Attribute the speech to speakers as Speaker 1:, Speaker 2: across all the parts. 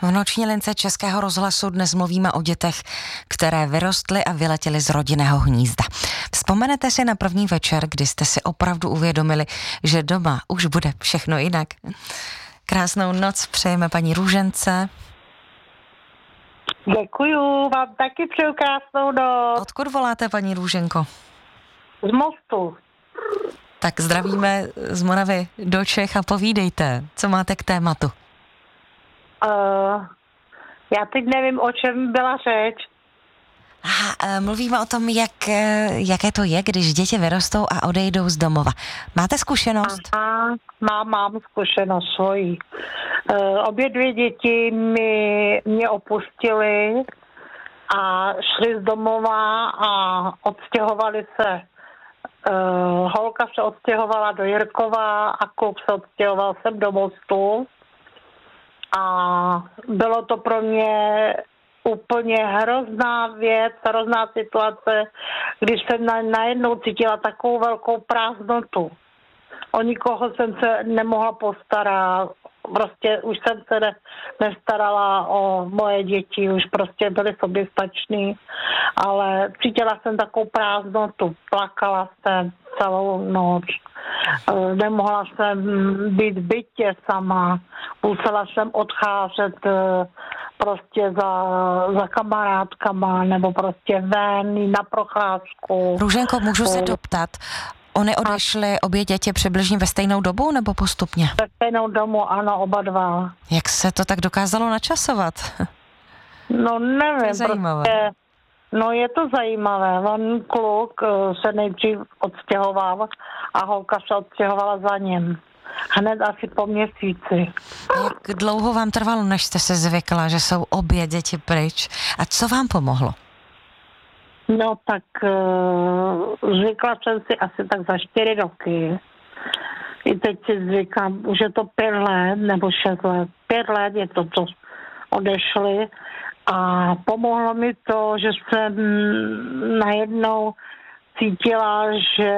Speaker 1: V noční lince Českého rozhlasu dnes mluvíme o dětech, které vyrostly a vyletěly z rodinného hnízda. Vzpomenete si na první večer, kdy jste si opravdu uvědomili, že doma už bude všechno jinak? Krásnou noc přejeme paní Růžence.
Speaker 2: Děkuju, vám taky přeju krásnou noc.
Speaker 1: Odkud voláte, paní Růženko?
Speaker 2: Z Mostu.
Speaker 1: Tak zdravíme z Moravy do Čech a povídejte, co máte k tématu.
Speaker 2: Já teď nevím, o čem byla řeč.
Speaker 1: Mluvíme o tom, jaké to je, když děti vyrostou a odejdou z domova. Máte zkušenost?
Speaker 2: Aha, mám zkušenost svojí. Obě dvě děti mě opustily a šly z domova a odstěhovali se. Holka se odstěhovala do Jirkova a kluk se odstěhoval sem do Mostu. A bylo to pro mě úplně hrozná věc, hrozná situace, když jsem najednou cítila takovou velkou prázdnotu. O nikoho jsem se nemohla postarat, prostě už jsem se nestarala o moje děti, už prostě byly soběstační, ale cítila jsem takovou prázdnotu, plakala jsem celou noc. Nemohla jsem být v bytě sama, musela jsem odcházet prostě za kamarádkama nebo prostě ven na procházku.
Speaker 1: Růženko, můžu se doptat? Ony odešly obě děti přibližně ve stejnou dobu nebo postupně?
Speaker 2: Ve stejnou dobu, ano, oba dva.
Speaker 1: Jak se to tak dokázalo načasovat?
Speaker 2: No nevím,
Speaker 1: to je zajímavé.
Speaker 2: Prostě, no je to zajímavé. On kluk se nejdřív odstěhoval a holka se odstěhovala za ním. Hned asi po měsíci.
Speaker 1: Jak dlouho vám trvalo, než jste se zvykla, že jsou obě děti pryč? A co vám pomohlo?
Speaker 2: No tak zvykla jsem si asi tak za 4 roky. I teď si zvykám, už je to 5 let nebo 6 let. 5 let je to, co odešli. A pomohlo mi to, že jsem najednou cítila, že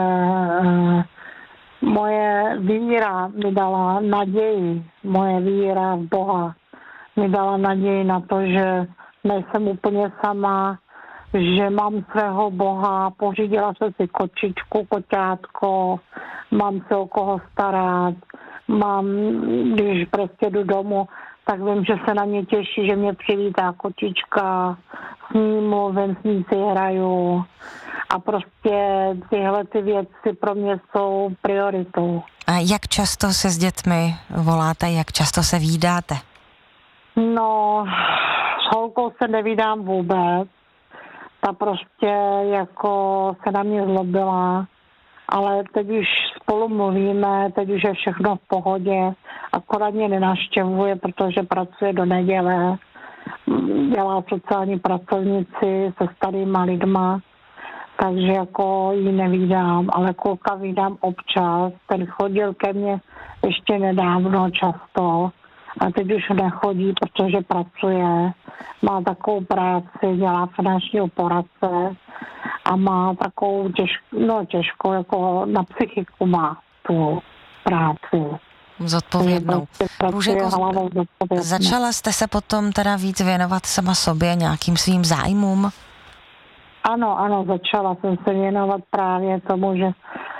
Speaker 2: moje víra mi dala naději. Moje víra v Boha mi dala naději na to, že nejsem úplně sama, že mám svého Boha, pořídila jsem si kočičku, koťátko, mám se o koho starat, když prostě jdu domů, tak vím, že se na mě těší, že mě přivítá kočička, s ní mluvím, s ní si hraju a prostě tyhle ty věci pro mě jsou prioritou.
Speaker 1: A jak často se s dětmi voláte, jak často se vídáte?
Speaker 2: No, s holkou se nevídám vůbec. Ta prostě jako se na mě zlobila, ale teď už spolu mluvíme, teď už je všechno v pohodě, akorát mě nenavštěvuje, protože pracuje do neděle, dělá sociální pracovnici se starýma lidma, takže jako ji nevídám, ale kluka vídám občas, ten chodil ke mně ještě nedávno často, a teď už nechodí, protože pracuje, má takovou práci, dělá finančního poradce a má takovou těžkou, jako na psychiku má tu práci.
Speaker 1: Zodpovědnou. Růženko, začala jste se potom teda víc věnovat sama sobě, nějakým svým zájmům?
Speaker 2: Ano, začala jsem se věnovat právě tomu, že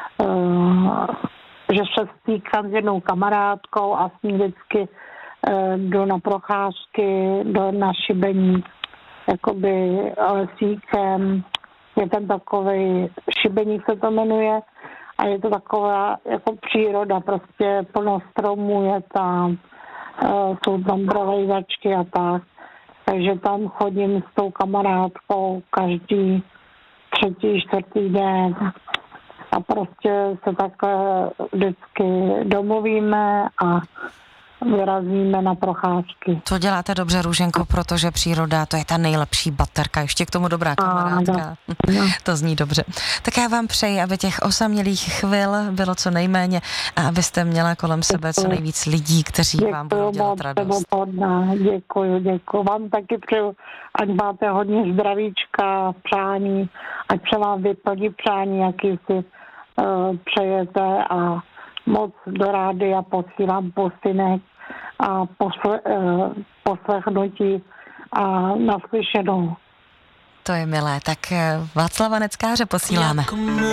Speaker 2: se stýkám s jednou kamarádkou a s ní vždycky jdu na procházky, na šibení, jakoby lesíkem. Je tam takovej, šibeník se to jmenuje, a je to taková jako příroda, prostě plno stromů je tam, jsou tam brolejzačky a tak. Takže tam chodím s tou kamarádkou každý 3., 4. den a prostě se takhle vždycky domluvíme a vyrazíme na procházky.
Speaker 1: To děláte dobře, Růženko, protože příroda, to je ta nejlepší baterka, ještě k tomu dobrá kamarádka. To zní dobře. Tak já vám přeji, aby těch osamělých chvil bylo co nejméně a abyste měla kolem sebe co nejvíc lidí, kteří vám budou dělat radost.
Speaker 2: Děkuju. Vám taky přeju, ať máte hodně zdravíčka, přání, ať se vám vyplní přání, jaký si přejete a moc do rádia posílám pusinek a poslechnutí a naslyšenou.
Speaker 1: To je milé, tak Václava Neckáře posíláme.